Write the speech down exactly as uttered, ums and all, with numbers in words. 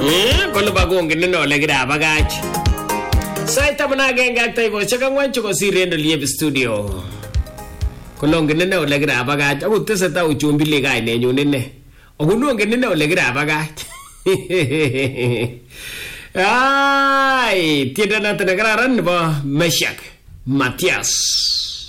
Eh, kole bagongen neno ole kirabagach. Saita managenge ak taibo chaka ngwancho ko sirendo live studio. Kolongen neno ole kirabagach akuteseta uchumbile kaine nyun ine. Okunongen neno ole kirabagach. Ai, tiada nata negara nebo Meshak Matias.